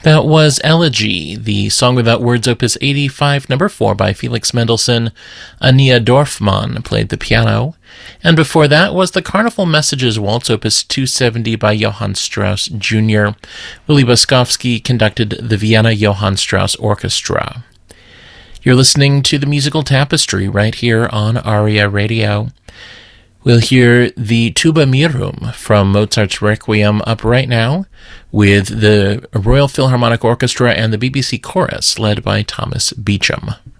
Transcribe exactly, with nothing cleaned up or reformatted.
That was Elegy, the Song Without Words, Opus eighty-five, number four, by Felix Mendelssohn. Ania Dorfman played the piano. And before that was the Carnival Messages Waltz, Opus two seventy, by Johann Strauss Junior Willie Boskovsky conducted the Vienna Johann Strauss Orchestra. You're listening to the Musical Tapestry right here on ARIA Radio. We'll hear the Tuba Mirum from Mozart's Requiem up right now with the Royal Philharmonic Orchestra and the B B C Chorus led by Thomas Beecham.